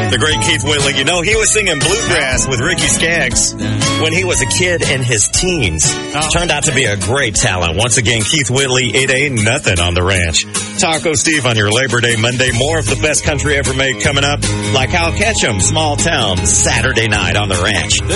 The great Keith Whitley. You know, he was singing bluegrass with Ricky Skaggs when he was a kid in his teens. Turned out to be a great talent. Once again, Keith Whitley, It Ain't Nothing on the Ranch. Taco Steve on your Labor Day Monday. More of the best country ever made coming up, like Hal Ketchum, Small Town, Saturday night on the Ranch.